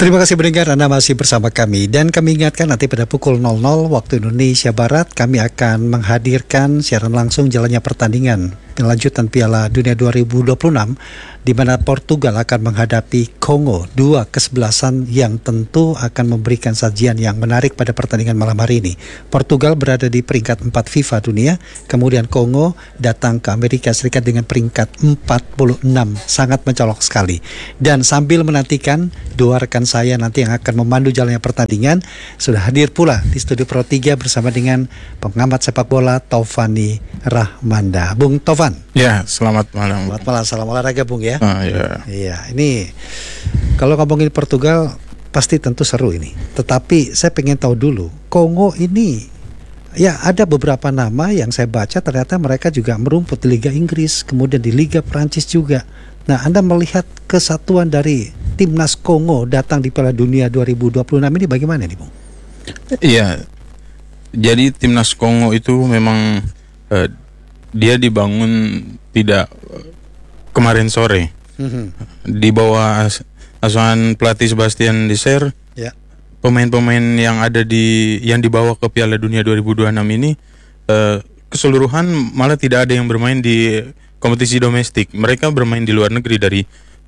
Terima kasih pendengar, Anda masih bersama kami. Dan kami ingatkan nanti pada pukul 00 waktu Indonesia Barat kami akan menghadirkan siaran langsung jalannya pertandingan lanjutan Piala Dunia 2026 di mana Portugal akan menghadapi Kongo, dua kesebelasan yang tentu akan memberikan sajian yang menarik pada pertandingan malam hari ini. Portugal berada di peringkat 4 FIFA dunia, kemudian Kongo datang ke Amerika Serikat dengan peringkat 46, sangat mencolok sekali. Dan sambil menantikan dua rekan saya nanti yang akan memandu jalannya pertandingan sudah hadir pula di studio Pro 3 bersama dengan pengamat sepak bola Taufani Rahmanda. Bung Taufan. Ya, selamat malam. Selamat malam, salam olahraga Bung ya. Ya. Iya, ini kalau ngomongin Portugal pasti tentu seru ini. Tetapi saya pengen tahu dulu, Kongo ini ya ada beberapa nama yang saya baca ternyata mereka juga merumput di Liga Inggris, kemudian di Liga Prancis juga. Nah, Anda melihat kesatuan dari timnas Kongo datang di Piala Dunia 2026 ini bagaimana nih, Bung? Iya. Jadi timnas Kongo itu memang dia dibangun tidak kemarin sore. Di bawah asuhan pelatih Sebastian Desailly. Ya. Pemain-pemain yang ada yang dibawa ke Piala Dunia 2026 ini keseluruhan malah tidak ada yang bermain di kompetisi domestik. Mereka bermain di luar negeri dari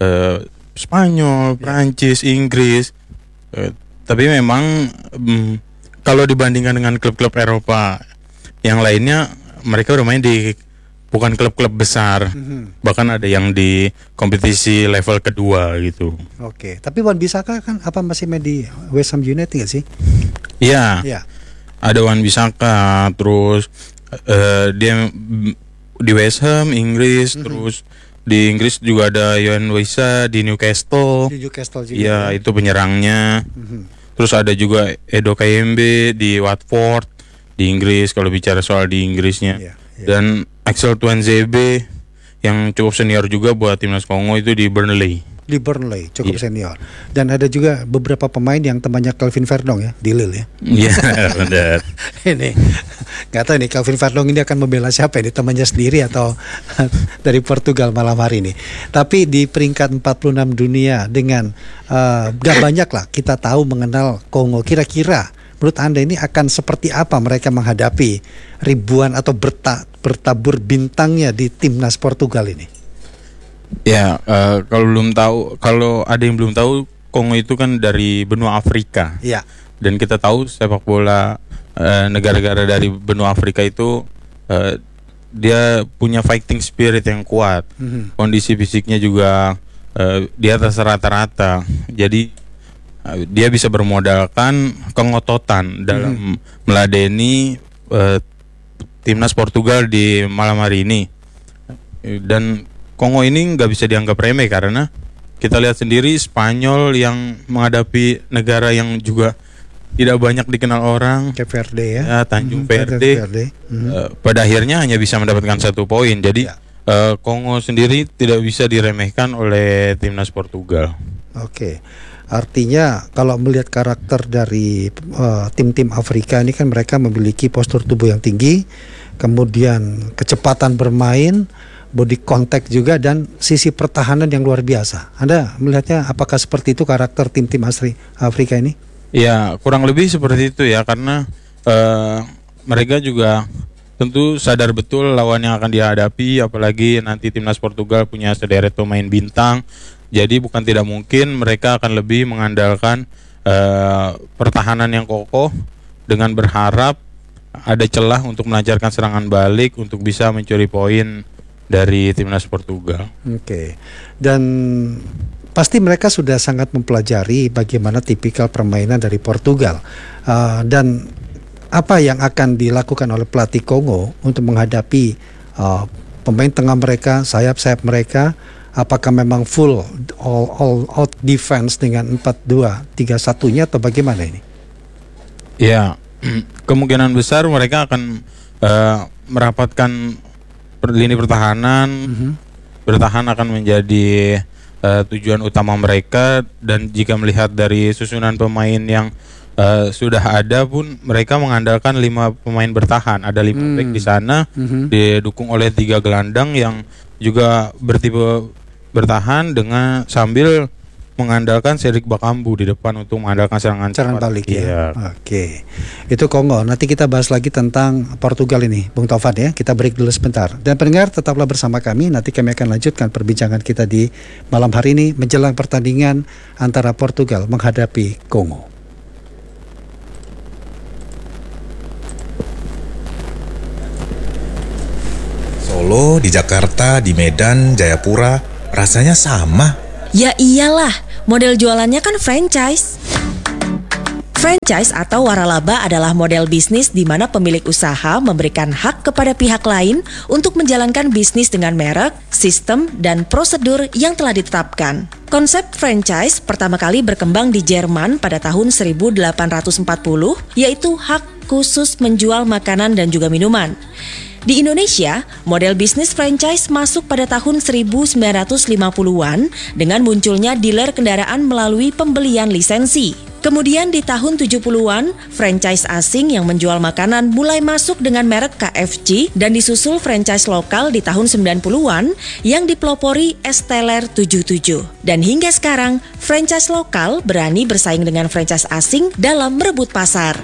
Spanyol, Prancis, Inggris. Tapi memang kalau dibandingkan dengan klub-klub Eropa yang lainnya, mereka bermain di bukan klub-klub besar. Bahkan ada yang di kompetisi level kedua gitu. Oke, tapi Wan Bissaka kan apa masih main di West Ham United nggak sih? Iya. Ya. Ada Wan Bissaka, terus dia di West Ham Inggris, terus di Inggris juga ada Yohan Wissa di Newcastle. Di Newcastle juga. Iya, itu penyerangnya. Terus ada juga Edo Kayembe di Watford di Inggris kalau bicara soal di Inggrisnya. Iya. Dan Axel Tuanzebe yang cukup senior juga buat timnas Kongo itu di Burnley. Di Burnley cukup senior. Dan ada juga beberapa pemain yang temannya Calvin Verdong ya di Lille ya. Iya, benar. Ini nggak tahu nih Calvin Verdong ini akan membela siapa ini, temannya sendiri atau dari Portugal malam hari ini. Tapi di peringkat 46 dunia dengan gak banyak lah kita tahu mengenal Kongo. Kira-kira menurut Anda ini akan seperti apa mereka menghadapi ribuan atau bertabur bintangnya di timnas Portugal ini? Ya, kalau ada yang belum tahu, Kongo itu kan dari benua Afrika. Iya. Dan kita tahu sepak bola negara-negara dari benua Afrika itu dia punya fighting spirit yang kuat. Kondisi fisiknya juga di atas rata-rata. Jadi dia bisa bermodalkan kengototan dalam meladeni timnas Portugal di malam hari ini. Dan Kongo ini nggak bisa dianggap remeh karena kita lihat sendiri Spanyol yang menghadapi negara yang juga tidak banyak dikenal orang, Cape Verde ya, Tanjung Verde. Pada akhirnya hanya bisa mendapatkan 1 poin. Jadi Kongo sendiri tidak bisa diremehkan oleh timnas Portugal. Oke. Artinya kalau melihat karakter dari tim-tim Afrika ini kan mereka memiliki postur tubuh yang tinggi, kemudian kecepatan bermain, body contact juga, dan sisi pertahanan yang luar biasa. Anda melihatnya apakah seperti itu karakter tim-tim Afrika ini? Ya, kurang lebih seperti itu ya, karena mereka juga tentu sadar betul lawan yang akan dihadapi, apalagi nanti timnas Portugal punya sederet pemain bintang. Jadi bukan tidak mungkin mereka akan lebih mengandalkan pertahanan yang kokoh dengan berharap ada celah untuk melancarkan serangan balik untuk bisa mencuri poin dari timnas Portugal. Oke. Dan pasti mereka sudah sangat mempelajari bagaimana tipikal permainan dari Portugal. Dan apa yang akan dilakukan oleh pelatih Kongo untuk menghadapi pemain tengah mereka, sayap-sayap mereka? Apakah memang full all out defense dengan 4-2-3-1-nya atau bagaimana ini? Ya, kemungkinan besar mereka akan merapatkan lini pertahanan. Bertahan akan menjadi tujuan utama mereka, dan jika melihat dari susunan pemain yang sudah ada pun mereka mengandalkan 5 pemain bertahan. Ada 5 back di sana, didukung oleh 3 gelandang yang juga bertipe bertahan dengan sambil mengandalkan Cedric Bakambu di depan untuk mengandalkan serangan balik ya. Iya. Oke. Itu Kongo. Nanti kita bahas lagi tentang Portugal ini, Bung Taufan ya. Kita break dulu sebentar. Dan pendengar tetaplah bersama kami. Nanti kami akan lanjutkan perbincangan kita di malam hari ini menjelang pertandingan antara Portugal menghadapi Kongo. Solo, di Jakarta, di Medan, Jayapura, rasanya sama. Ya iyalah, model jualannya kan franchise. Franchise atau waralaba adalah model bisnis di mana pemilik usaha memberikan hak kepada pihak lain untuk menjalankan bisnis dengan merek, sistem, dan prosedur yang telah ditetapkan. Konsep franchise pertama kali berkembang di Jerman pada tahun 1840, yaitu hak khusus menjual makanan dan juga minuman. Di Indonesia, model bisnis franchise masuk pada tahun 1950-an dengan munculnya dealer kendaraan melalui pembelian lisensi. Kemudian di tahun 70-an, franchise asing yang menjual makanan mulai masuk dengan merek KFC dan disusul franchise lokal di tahun 90-an yang dipelopori Esteller 77. Dan hingga sekarang, franchise lokal berani bersaing dengan franchise asing dalam merebut pasar.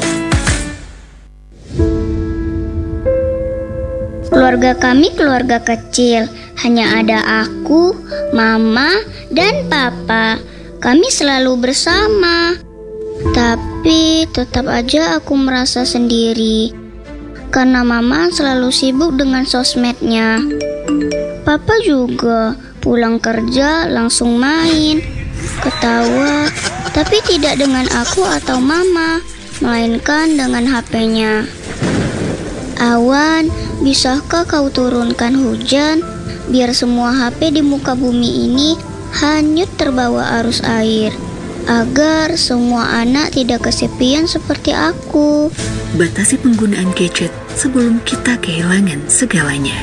Keluarga kami keluarga kecil, hanya ada aku, mama, dan papa. Kami selalu bersama. Tapi tetap aja aku merasa sendiri karena mama selalu sibuk dengan sosmednya. Papa juga pulang kerja langsung main, ketawa, tapi tidak dengan aku atau mama, melainkan dengan HP-nya. Awan, bisakah kau turunkan hujan biar semua HP di muka bumi ini hanyut terbawa arus air, agar semua anak tidak kesepian seperti aku. Batasi penggunaan gadget sebelum kita kehilangan segalanya.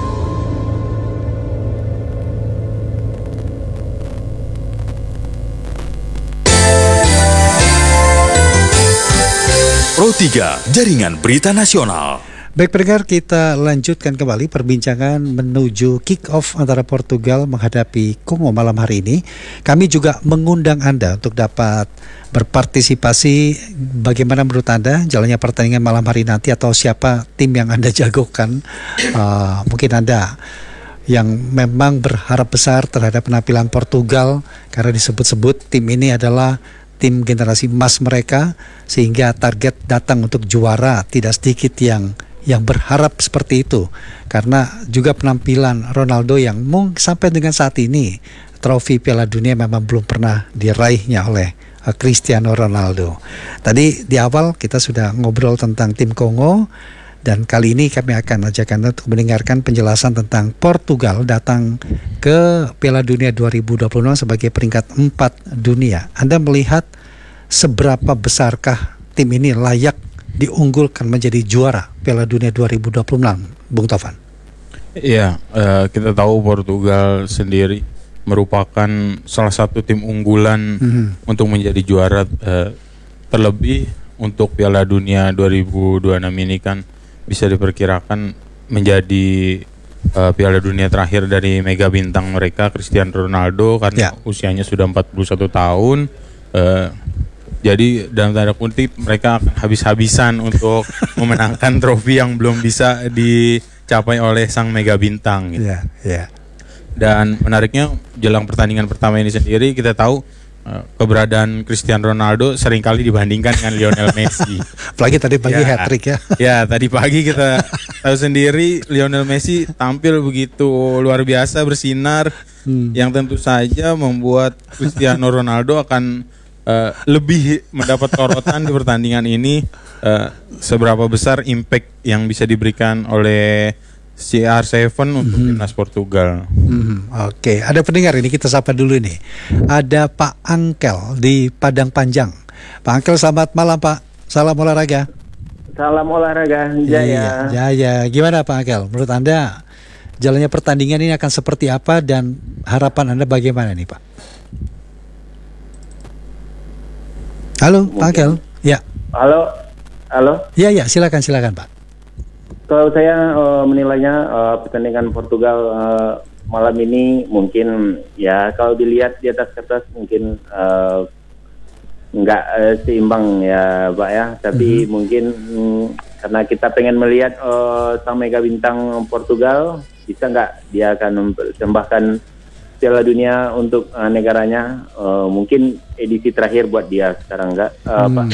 Pro 3, Jaringan Berita Nasional. Baik pendengar, kita lanjutkan kembali perbincangan menuju kick-off antara Portugal menghadapi Kongo malam hari ini. Kami juga mengundang Anda untuk dapat berpartisipasi. Bagaimana menurut Anda jalannya pertandingan malam hari nanti, atau siapa tim yang Anda jagokan? Mungkin Anda yang memang berharap besar terhadap penampilan Portugal karena disebut-sebut tim ini adalah tim generasi emas mereka, sehingga target datang untuk juara. Tidak sedikit yang berharap seperti itu, karena juga penampilan Ronaldo yang sampai dengan saat ini trofi Piala Dunia memang belum pernah diraihnya oleh Cristiano Ronaldo. Tadi di awal kita sudah ngobrol tentang tim Kongo, dan kali ini kami akan ajak Anda untuk mendengarkan penjelasan tentang Portugal datang ke Piala Dunia 2026 sebagai peringkat 4 dunia. Anda melihat seberapa besarkah tim ini layak diunggulkan menjadi juara Piala Dunia 2026, Bung Taufan? Iya, kita tahu Portugal sendiri merupakan salah satu tim unggulan untuk menjadi juara, terlebih untuk Piala Dunia 2026 ini kan bisa diperkirakan menjadi Piala Dunia terakhir dari mega bintang mereka Cristiano Ronaldo, karena usianya sudah 41 tahun. Jadi dalam tanda kutip mereka akan habis-habisan untuk memenangkan trofi yang belum bisa dicapai oleh sang mega bintang gitu. Dan menariknya jelang pertandingan pertama ini sendiri kita tahu keberadaan Cristiano Ronaldo seringkali dibandingkan dengan Lionel Messi. Apalagi tadi pagi hat-trick ya. Ya, tadi pagi kita tahu sendiri Lionel Messi tampil begitu luar biasa, bersinar, yang tentu saja membuat Cristiano Ronaldo akan lebih mendapat sorotan di pertandingan ini. Seberapa besar impact yang bisa diberikan oleh CR7 untuk timnas Portugal. Oke, ada pendengar ini, kita sapa dulu nih. Ada Pak Angkel di Padang Panjang. Pak Angkel, selamat malam Pak. Salam olahraga. Salam olahraga, Jaya. Jaya. Gimana Pak Angkel? Menurut Anda jalannya pertandingan ini akan seperti apa dan harapan Anda bagaimana nih Pak? Halo Pak Angkel. Ya. Halo. Ya, silakan Pak. Kalau saya menilainya pertandingan Portugal malam ini mungkin ya kalau dilihat di atas kertas mungkin nggak seimbang ya Pak ya, tapi mungkin karena kita pengen melihat sang mega bintang Portugal, bisa nggak dia akan mempersembahkan Piala Dunia untuk negaranya, mungkin edisi terakhir buat dia sekarang nggak Pak.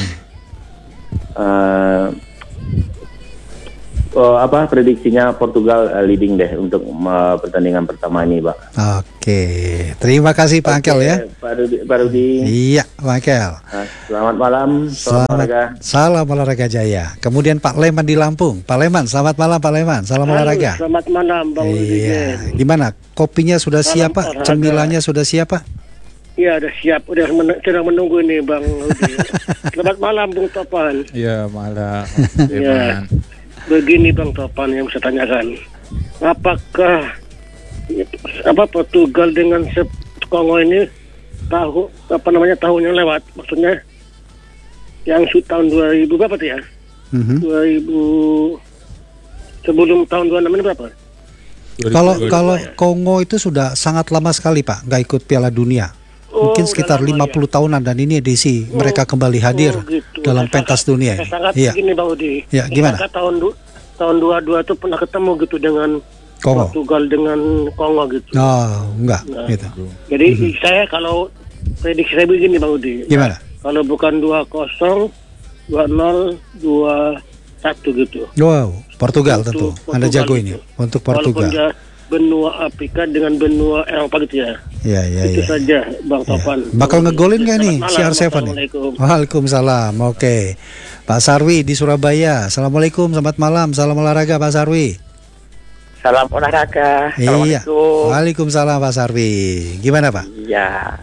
Prediksinya Portugal leading deh untuk pertandingan pertama ini, Pak. Oke, terima kasih Pak Angkel ya. Pak Rudi. Iya, Pak Angkel. Selamat malam, salam olahraga. Salam olahraga jaya. Kemudian Pak Leman di Lampung. Pak Leman, selamat malam Pak Leman. Salam olahraga. Selamat malam Bang Rudi. Iya. Gimana? Kopinya sudah siap Pak? Cemilannya sudah siap Pak? Iya, sudah siap. Sedang menunggu nih Bang Rudi. Selamat malam Bung Topan. Iya, malam. Ya. Begini Bang Topan yang saya tanyakan, apakah Portugal dengan Kongo ini tahun yang lewat, maksudnya yang tahun 2000 berapa tuh ya? 2000 sebelum tahun 26 ini berapa? Kalau Kongo itu sudah sangat lama sekali Pak, nggak ikut Piala Dunia. Mungkin sekitar 50 tahunan dan ini edisi mereka kembali hadir dalam pentas dunia ini. Iya. Begini Bang Udi. Ya, gimana? Tahun 22 itu pernah ketemu gitu dengan Kongo. Portugal dengan Kongo gitu. Oh, enggak gitu. Jadi saya kalau prediksi saya begini Bang Udi. Gimana? Kalau bukan 2-0, 2-0, 2-1 gitu. Wow, Portugal tentu. Anda jago ini untuk Portugal. Walaupun dia benua Afrika dengan benua Eropa gitu ya. Iya. Itu saja Bang Topan. Bakal ngegolin nggak nih CR7 nih? Waalaikumsalam. Oke. Pak Sarwi di Surabaya. Assalamualaikum, selamat malam. Salam olahraga Pak Sarwi. Salam olahraga. Iya. Waalaikumsalam Pak Sarwi. Gimana Pak? Iya.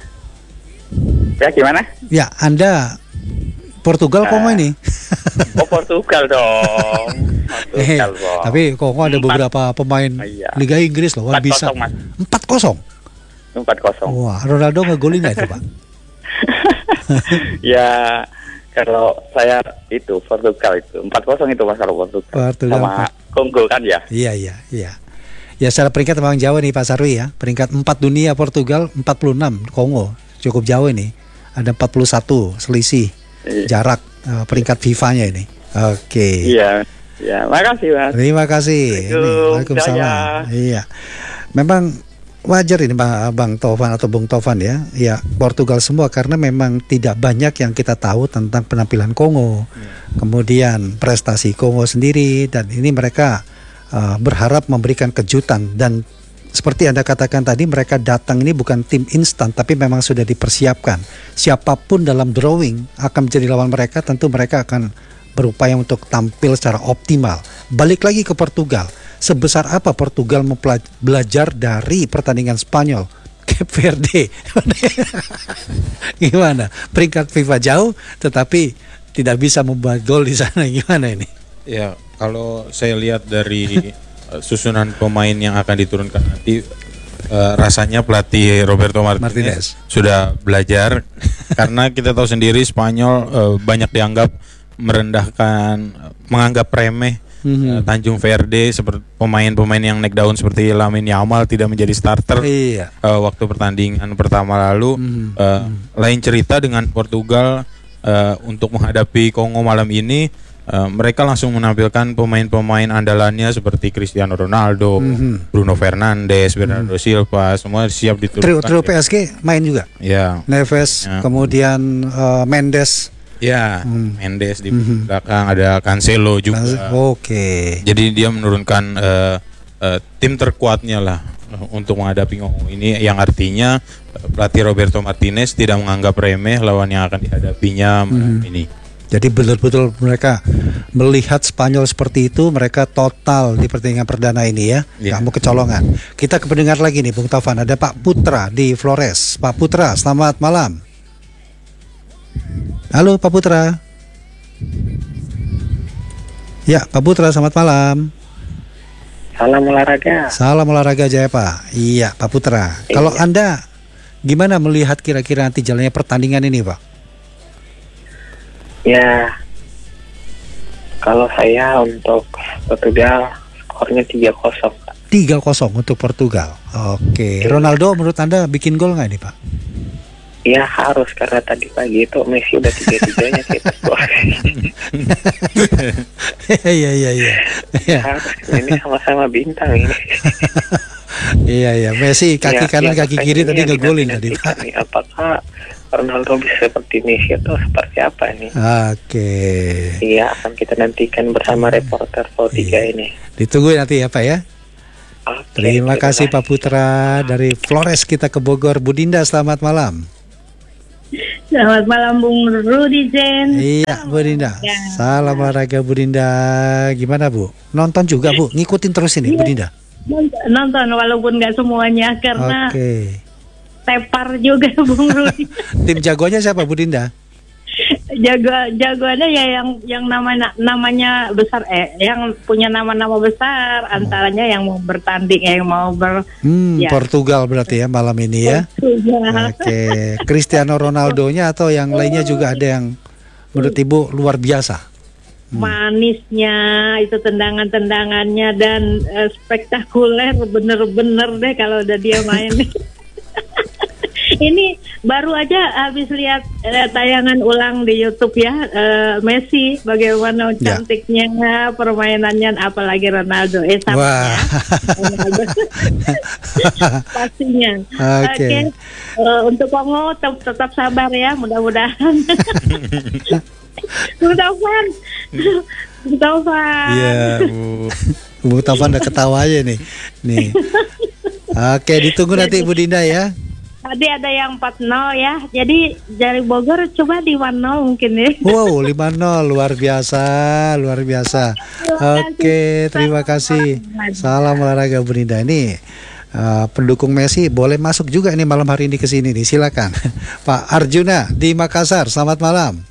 Ya gimana? Ya, Anda Portugal Kongo ini. Oh Portugal dong. Portugal, tapi Kongo ada beberapa pemain Liga Inggris loh, bisa 4-0. 4-0. Wah, Ronaldo ngegolin nggak itu Pak? Ya kalau saya itu Portugal itu 4-0 itu Mas, kalau Portugal sama Kongo kan ya. Iya. Ya secara peringkat memang jauh nih Pak Sarwi ya. Peringkat 4 dunia Portugal 46, Kongo cukup jauh ini. Ada 41 selisih jarak peringkat FIFA-nya ini. Oke. Iya. Ya, makasih Mas. Terima kasih. Waalaikumsalam. Iya. Memang wajar ini Bang Tovan atau Bung Tovan ya. Ya, Portugal semua karena memang tidak banyak yang kita tahu tentang penampilan Kongo. Kemudian prestasi Kongo sendiri, dan ini mereka berharap memberikan kejutan, dan seperti Anda katakan tadi, mereka datang ini bukan tim instan tapi memang sudah dipersiapkan. Siapapun dalam drawing akan menjadi lawan mereka, tentu mereka akan berupaya untuk tampil secara optimal. Balik lagi ke Portugal. Sebesar apa Portugal belajar dari pertandingan Spanyol, Cape Verde? Gimana? Peringkat FIFA jauh tetapi tidak bisa membuat gol di sana. Gimana ini? Ya, kalau saya lihat dari susunan pemain yang akan diturunkan nanti, rasanya pelatih Roberto Martinez sudah belajar karena kita tahu sendiri Spanyol banyak dianggap merendahkan, menganggap remeh Tanjung Verde, seperti pemain-pemain yang naik daun seperti Lamine Yamal tidak menjadi starter waktu pertandingan pertama lalu. Lain cerita dengan Portugal untuk menghadapi Kongo malam ini. Mereka langsung menampilkan pemain-pemain andalannya seperti Cristiano Ronaldo, Bruno Fernandes, Bernardo Silva, semua siap diturunkan. Trio PSG main juga. Ya. Neves, kemudian Mendes. Ya, Mendes di belakang, ada Cancelo juga. Oke. Jadi dia menurunkan tim terkuatnya lah untuk menghadapi Kongo ini, yang artinya pelatih Roberto Martinez tidak menganggap remeh lawan yang akan dihadapinya malam ini. Jadi betul-betul mereka melihat Spanyol seperti itu, mereka total di pertandingan perdana ini ya. Kamu kecolongan. Kita ke pendengar lagi nih Bung Taufan, ada Pak Putra di Flores. Pak Putra, selamat malam. Halo Pak Putra. Ya Pak Putra, selamat malam. Salam olahraga. Salam olahraga Jaya Pak. Iya Pak Putra. Kalau Anda gimana melihat kira-kira nanti jalannya pertandingan ini Pak? Ya, kalau saya untuk Portugal skornya 3-0. 3-0 untuk Portugal. Oke, Ronaldo menurut Anda bikin gol nggak ini, Pak? Ya harus, karena tadi pagi itu Messi udah 3-3-nya cetak gol. Iya. Harus, ini sama-sama bintang ini. Iya, Messi kaki kanan kaki kiri tadi ngegolin tadi, Pak. Apakah Ronaldo bisa seperti Messi atau seperti apa nih? Oke. Iya, akan kita nantikan bersama reporter Pro3 ini. Ditunggu nanti ya, Pak ya. Oke, Terima kasih Pak Putra dari Flores kita ke Bogor. Bu Dinda, selamat malam. Selamat malam Bung Rudi Jen. Iya, Bu Dinda. Salam olahraga Bu Dinda. Gimana Bu? Nonton juga Bu? Ngikutin terus ini Bu Dinda? Nonton walaupun nggak semuanya karena tepar juga Bung Rudi. Tim jagonya siapa Bu Dinda? Jagoannya ya yang namanya besar, yang punya nama-nama besar, antaranya yang mau bertanding, yang mau Portugal berarti ya malam ini ya. Oke, Cristiano Ronaldo-nya atau yang lainnya juga ada yang menurut Ibu luar biasa? Manisnya itu, tendangannya dan spektakuler bener-bener deh kalau udah dia main. Ini baru aja habis lihat tayangan ulang di YouTube ya, Messi bagaimana cantiknya permainannya, apalagi Ronaldo. Sama ya. Pastinya. Oke. Untuk Kongo tetap sabar ya, mudah-mudahan. Bu Taufan. Iya, Bu Taufan udah ketawa aja nih. Oke, ditunggu nanti Bu Dinda ya. Tadi ada yang 4-0 ya. Jadi dari Bogor coba di 1-0 mungkin ya. Wow, 5-0 luar biasa. Oke, terima kasih. Salam olahraga Bu Dinda. Ini pendukung Messi boleh masuk juga nih malam hari ini ke sini nih. Silakan. Pak Arjuna di Makassar. Selamat malam.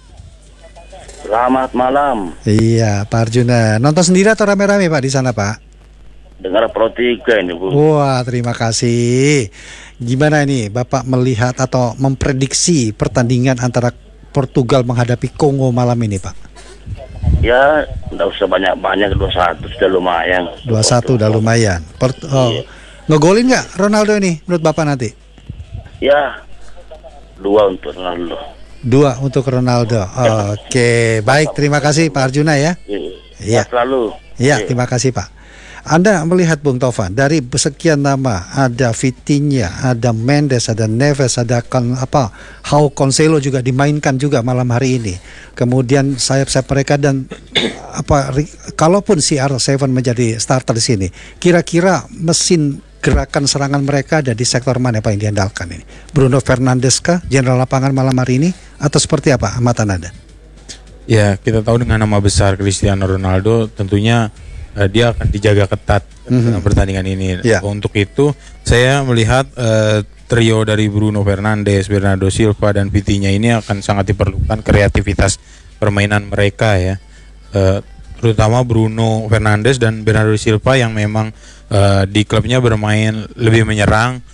Selamat malam. Iya, Pak Arjuna. Nonton sendiri atau rame-rame Pak di sana, Pak? Dengar Pro3 ini, Bu. Wah, terima kasih. Gimana ini Bapak melihat atau memprediksi pertandingan antara Portugal menghadapi Kongo malam ini, Pak? Ya, enggak usah banyak-banyak, 2-1 sudah lumayan. 2-1 udah lumayan. Iya. Ngegolin nggak Ronaldo ini menurut Bapak nanti? Ya, 2 untuk Ronaldo. 2 untuk Ronaldo. Oke, baik, terima kasih Pak Arjuna ya. Iya. Selalu. Iya, terima kasih Pak. Anda melihat Bung Taufan, dari sekian nama ada Vitinha, ada Mendes, ada Neves, ada João Cancelo juga dimainkan juga malam hari ini. Kemudian sayap-sayap mereka dan kalaupun CR7 menjadi starter di sini, kira-kira mesin gerakan serangan mereka ada di sektor mana Pak yang diandalkan ini? Bruno Fernandes kah, jenderal lapangan malam hari ini, atau seperti apa amatan Anda? Ya, kita tahu dengan nama besar Cristiano Ronaldo tentunya dia akan dijaga ketat dalam pertandingan ini. Untuk itu saya melihat trio dari Bruno Fernandes, Bernardo Silva dan Vitinha ini akan sangat diperlukan kreativitas permainan mereka ya. Terutama Bruno Fernandes dan Bernardo Silva yang memang di klubnya bermain lebih menyerang,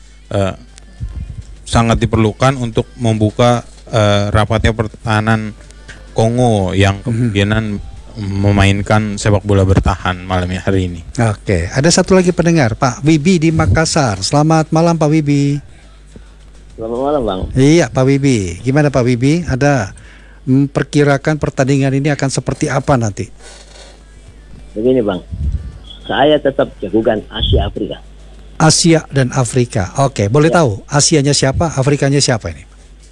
sangat diperlukan untuk membuka rapatnya pertahanan Kongo yang kemungkinan memainkan sepak bola bertahan malam hari ini. Oke, ada satu lagi pendengar, Pak Wibi di Makassar. Selamat malam Pak Wibi. Selamat malam Bang. Iya Pak Wibi, gimana Pak Wibi? Ada memperkirakan pertandingan ini akan seperti apa nanti? Begini Bang, saya tetap jagokan Asia Afrika. Asia dan Afrika. Oke, boleh tahu Asianya siapa, Afrikanya siapa ini?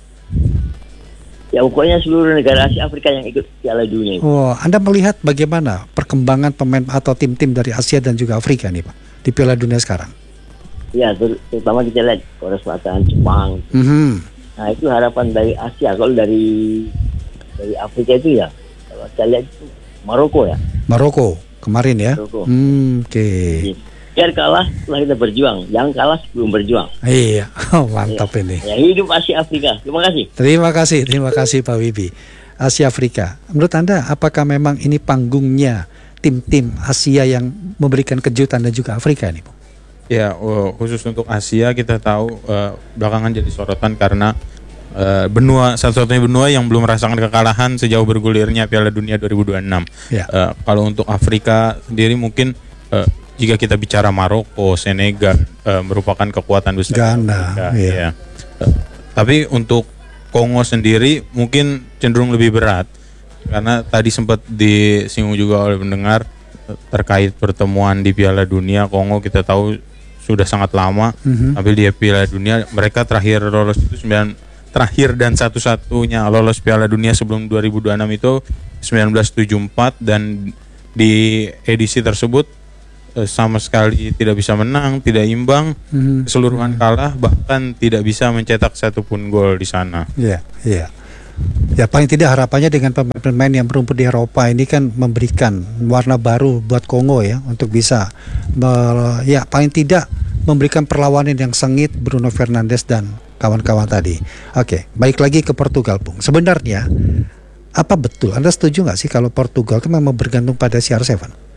Ya pokoknya seluruh negara Asia Afrika yang ikut Piala Dunia. Oh, Anda melihat bagaimana perkembangan pemain atau tim-tim dari Asia dan juga Afrika nih Pak di Piala Dunia sekarang? Ya, terutama kita lihat Korea Selatan, Jepang. Nah itu harapan dari Asia. Kalau dari Afrika itu ya, kalau saya lihat itu Maroko ya. Maroko kemarin ya. Oke. Biar kalah setelah kita berjuang, jangan kalah sebelum berjuang. Iya, mantap ini. Ya, hidup Asia Afrika. Terima kasih. Terima kasih Pak Wibi. Asia Afrika. Menurut Anda apakah memang ini panggungnya tim-tim Asia yang memberikan kejutan dan juga Afrika nih, Bu? Ya, khusus untuk Asia kita tahu belakangan jadi sorotan karena satu-satunya benua yang belum merasakan kekalahan sejauh bergulirnya Piala Dunia 2026. Kalau untuk Afrika sendiri mungkin jika kita bicara Maroko, Senegal merupakan kekuatan besar. Ghana, iya. Tapi untuk Kongo sendiri mungkin cenderung lebih berat, karena tadi sempat disinggung juga oleh pendengar terkait pertemuan di Piala Dunia. Kongo kita tahu sudah sangat lama tampil di Piala Dunia. Mereka terakhir lolos itu terakhir dan satu-satunya lolos Piala Dunia sebelum 2026 itu 1974, dan di edisi tersebut sama sekali tidak bisa menang, tidak imbang, keseluruhan kalah, bahkan tidak bisa mencetak satupun gol di sana. Iya. Ya paling tidak harapannya dengan pemain-pemain yang berumput di Eropa ini kan memberikan warna baru buat Kongo ya, untuk bisa paling tidak memberikan perlawanan yang sengit Bruno Fernandes dan kawan-kawan tadi. Oke, balik lagi ke Portugal, Bung. Sebenarnya apa betul, Anda setuju nggak sih kalau Portugal itu memang bergantung pada CR7?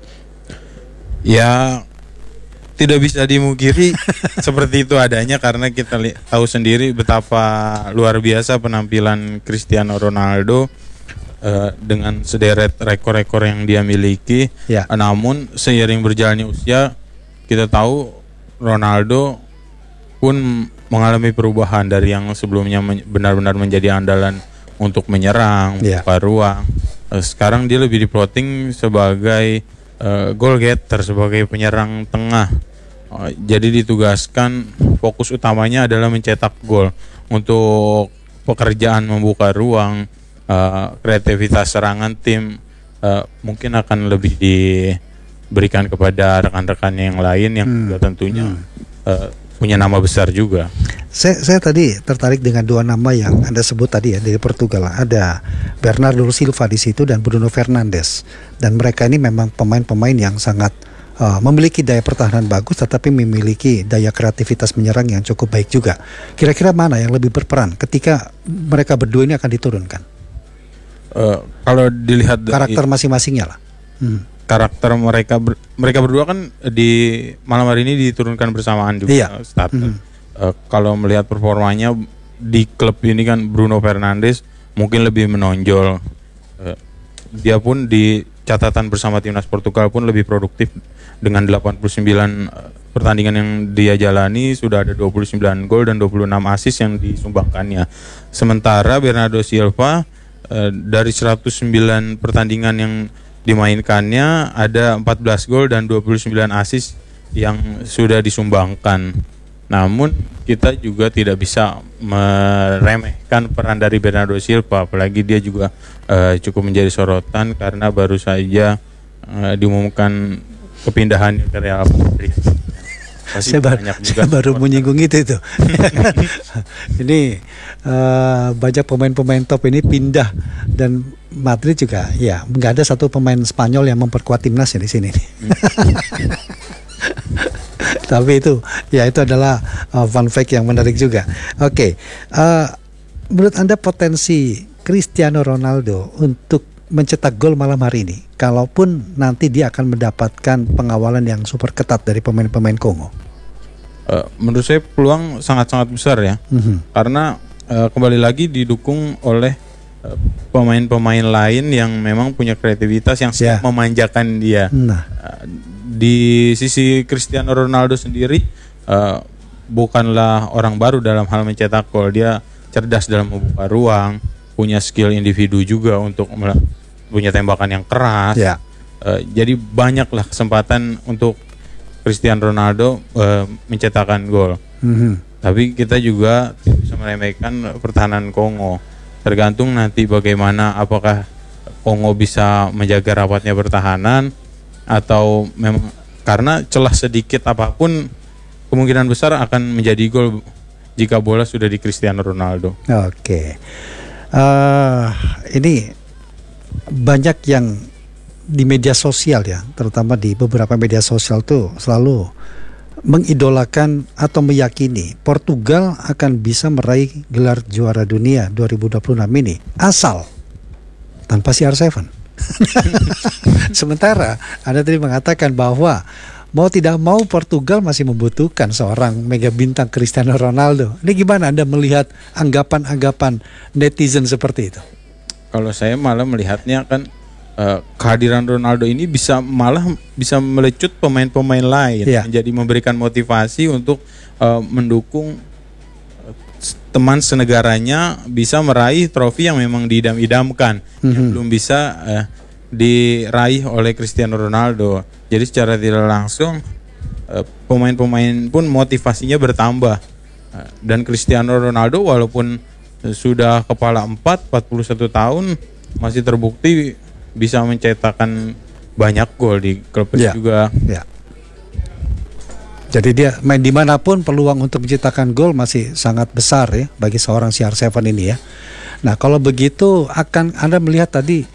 Ya, tidak bisa dimungkiri seperti itu adanya, karena kita tahu sendiri betapa luar biasa penampilan Cristiano Ronaldo dengan sederet rekor-rekor yang dia miliki. Namun seiring berjalannya usia, kita tahu Ronaldo pun mengalami perubahan dari yang sebelumnya benar-benar menjadi andalan untuk menyerang, buka ruang. Sekarang dia lebih diplotting sebagai goal getter, sebagai penyerang tengah. Jadi ditugaskan fokus utamanya adalah mencetak gol. Untuk pekerjaan membuka ruang, kreativitas serangan tim mungkin akan lebih diberikan kepada rekan-rekannya yang lain yang juga tentunya punya nama besar juga. Saya tadi tertarik dengan dua nama yang Anda sebut tadi ya, dari Portugal. Ada Bernardo Silva di situ dan Bruno Fernandes. Dan mereka ini memang pemain-pemain yang sangat memiliki daya pertahanan bagus, tetapi memiliki daya kreativitas menyerang yang cukup baik juga. Kira-kira mana yang lebih berperan ketika mereka berdua ini akan diturunkan? Kalau dilihat karakter masing-masingnya lah. Karakter mereka berdua kan di malam hari ini diturunkan bersamaan juga starter. Kalau melihat performanya di klub ini kan Bruno Fernandes mungkin lebih menonjol. Dia pun di catatan bersama timnas Portugal pun lebih produktif dengan 89 pertandingan yang dia jalani, sudah ada 29 gol dan 26 assist yang disumbangkannya. Sementara Bernardo Silva dari 109 pertandingan yang dimainkannya ada 14 gol dan 29 assist yang sudah disumbangkan. Namun kita juga tidak bisa meremehkan peran dari Bernardo Silva, apalagi dia juga cukup menjadi sorotan karena baru saja diumumkan kepindahan ke Real Madrid. Saya baru menyinggung itu. Ini banyak pemain-pemain top ini pindah, dan Madrid juga ya nggak ada satu pemain Spanyol yang memperkuat timnasnya di sini. Tapi itu adalah fun fact yang menarik juga. Oke, menurut Anda potensi Cristiano Ronaldo untuk mencetak gol malam hari ini, kalaupun nanti dia akan mendapatkan pengawalan yang super ketat dari pemain-pemain Kongo? Menurut saya peluang sangat-sangat besar ya, karena kembali lagi didukung oleh pemain-pemain lain yang memang punya kreativitas yang siap memanjakan dia. Di sisi Cristiano Ronaldo sendiri bukanlah orang baru dalam hal mencetak gol. Dia cerdas dalam membuka ruang, punya skill individu juga untuk punya tembakan yang keras. Jadi banyaklah kesempatan untuk Cristiano Ronaldo mencetakkan gol. Tapi kita juga tidak bisa meremehkan pertahanan Kongo. Tergantung nanti bagaimana, apakah Kongo bisa menjaga rapatnya pertahanan atau memang karena celah sedikit apapun kemungkinan besar akan menjadi gol jika bola sudah di Cristiano Ronaldo. Oke. Ini banyak yang di media sosial ya, terutama di beberapa media sosial tuh selalu mengidolakan atau meyakini Portugal akan bisa meraih gelar juara dunia 2026 ini asal tanpa CR7. Sementara Anda tadi mengatakan bahwa mau tidak mau Portugal masih membutuhkan seorang mega bintang Cristiano Ronaldo. Ini gimana Anda melihat anggapan-anggapan netizen seperti itu? Kalau saya malah melihatnya kan kehadiran Ronaldo ini bisa melecut pemain-pemain lain, menjadi memberikan motivasi untuk mendukung teman senegaranya bisa meraih trofi yang memang diidam-idamkan, yang belum bisa diraih oleh Cristiano Ronaldo. Jadi secara tidak langsung pemain-pemain pun motivasinya bertambah. Dan Cristiano Ronaldo walaupun sudah kepala 41 tahun masih terbukti bisa mencetakkan banyak gol di klubnya juga. Jadi dia main dimanapun peluang untuk menciptakan gol masih sangat besar ya bagi seorang CR7 ini ya. Nah kalau begitu akan Anda melihat tadi